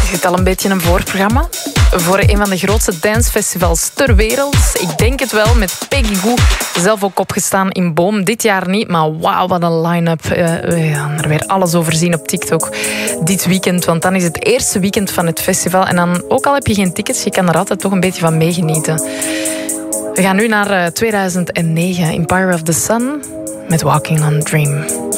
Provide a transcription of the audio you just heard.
Is het al een beetje een voorprogramma? Voor een van de grootste dancefestivals ter wereld. Ik denk het wel, met Peggy Gou zelf ook opgestaan in Boom. Dit jaar niet, maar wauw, wat een line-up. We gaan er weer alles over zien op TikTok dit weekend. Want dan is het eerste weekend van het festival. En dan, ook al heb je geen tickets, je kan er altijd toch een beetje van meegenieten. We gaan nu naar 2009, Empire of the Sun met Walking on a Dream.